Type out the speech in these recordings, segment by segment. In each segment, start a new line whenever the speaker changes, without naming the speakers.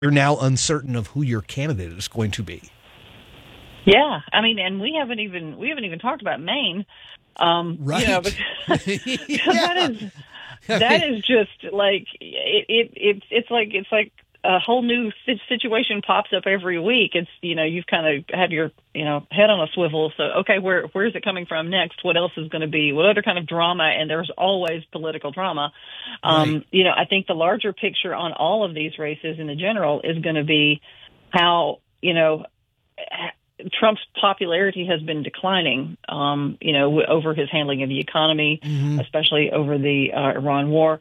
you're now uncertain of who your candidate is going to be.
Yeah, I mean, and we haven't even talked about Maine,
right?
You know, because that is just like it's like a whole new situation pops up every week. It's, you know, you've kind of had your, you know, head on a swivel. So, okay, where is it coming from next? What else is going to be? What other kind of drama? And there's always political drama.
Right.
You know, I think the larger picture on all of these races in the general is going to be how, you know, Trump's popularity has been declining, you know, over his handling of the economy, especially over the Iran war.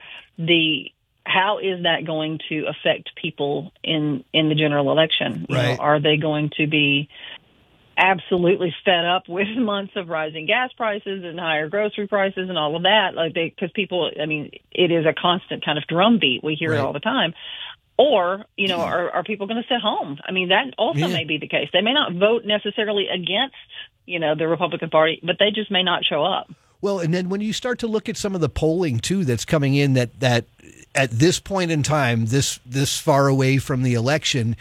How is that going to affect people in the general election? You know, are they going to be absolutely fed up with months of rising gas prices and higher grocery prices and all of that? Like, because people, I mean, it is a constant kind of drumbeat. We hear it all the time. Or, you know, are people going to sit home? I mean, that also may be the case. They may not vote necessarily against, you know, the Republican Party, but they just may not show up.
Well, and then when you start to look at some of the polling, too, that's coming in that at this point in time, this far away from the election,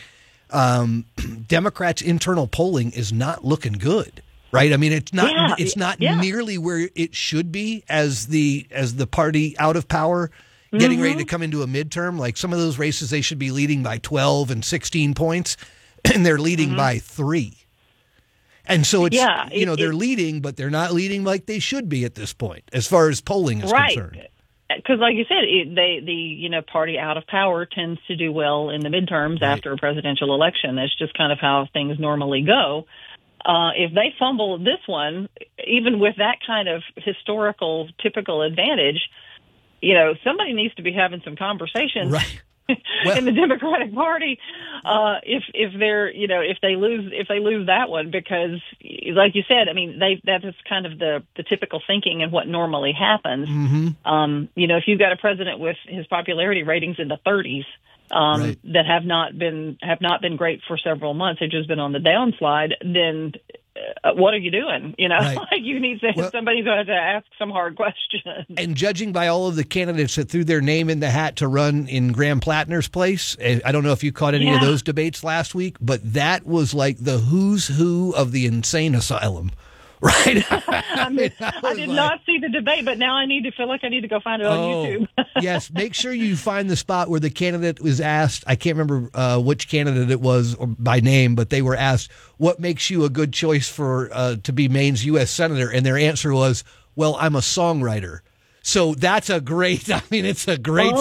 Democrats' internal polling is not looking good. Right. I mean, it's not nearly where it should be as the party out of power getting ready to come into a midterm. Like some of those races, they should be leading by 12 and 16 points, and they're leading by 3. And so it's, you know, they're leading, but they're not leading like they should be at this point, as far as polling is concerned.
Because, like you said, the party out of power tends to do well in the midterms after a presidential election. That's just kind of how things normally go. If they fumble this one, even with that kind of historical, typical advantage, you know, somebody needs to be having some conversations in the Democratic Party if they're, you know, if they lose that one, because, like you said, I mean, that is kind of the typical thinking and what normally happens. You know, if you've got a president with his popularity ratings in the 30s that have not been great for several months, they've just been on the downslide, then what are you doing? You know, like you need to, somebody's going to ask some hard questions. And judging by all of the candidates that threw their name in the hat to run in Graham Plattner's place, I don't know if you caught any of those debates last week, but that was like the who's who of the insane asylum. Right. I did not see the debate, but now I feel like I need to go find it on YouTube.
Yes. Make sure you find the spot where the candidate was asked. I can't remember which candidate it was or by name, but they were asked, what makes you a good choice for to be Maine's U.S. Senator? And their answer was, well, I'm a songwriter. So that's a great, I mean, it's a great,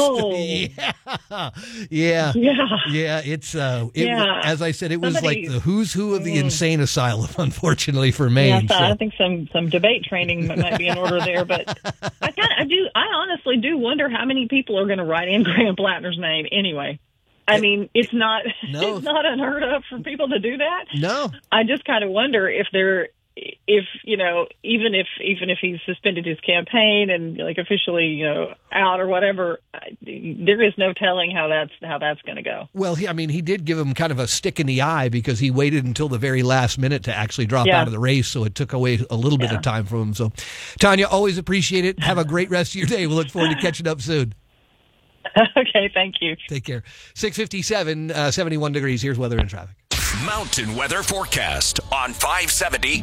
it's, as I said, it was like the who's who of the insane asylum, unfortunately for Maine.
I think some debate training might be in order there, but I honestly do wonder how many people are going to write in Graham Plattner's name anyway. I mean, it's not unheard of for people to do that.
No.
I just kind of wonder if you know, even if he's suspended his campaign and like officially, you know, out or whatever, there is no telling how that's going to go.
Well, he did give him kind of a stick in the eye because he waited until the very last minute to actually drop out of the race, so it took away a little bit of time from him. So, Tanya, always appreciate it. Have a great rest of your day. We'll look forward to catching up soon.
Okay, thank you.
Take care. 6:57, 71 degrees. Here's weather and traffic.
Mountain Weather Forecast on 570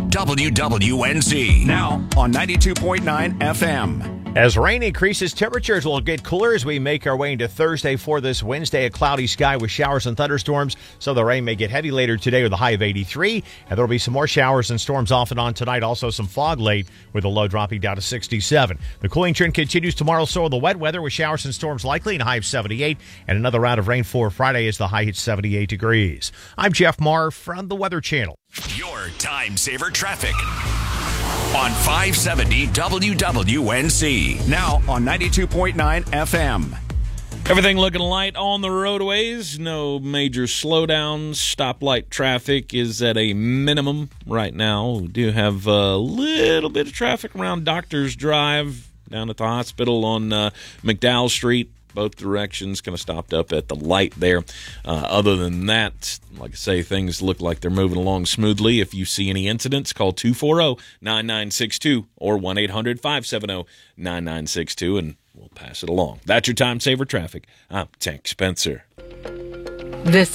WWNZ.
Now on 92.9 FM. As rain increases, temperatures will get cooler as we make our way into Thursday. For this Wednesday, a cloudy sky with showers and thunderstorms. So the rain may get heavy later today with a high of 83. And there will be some more showers and storms off and on tonight. Also some fog late with a low dropping down to 67. The cooling trend continues tomorrow. So will the wet weather with showers and storms likely and a high of 78. And another round of rain for Friday as the high hits 78 degrees. I'm Jeff Marr from the Weather Channel.
Your time saver traffic on 570 WWNZ.
Now on 92.9 FM.
Everything looking light on the roadways. No major slowdowns. Stoplight traffic is at a minimum right now. We do have a little bit of traffic around Doctors Drive down at the hospital on McDowell Street. Both directions kind of stopped up at the light there. Other than that, like I say, things look like they're moving along smoothly. If you see any incidents, call 240-9962 or 1-800-570-9962, and we'll pass it along. That's your time saver traffic. I'm Tank Spencer.
This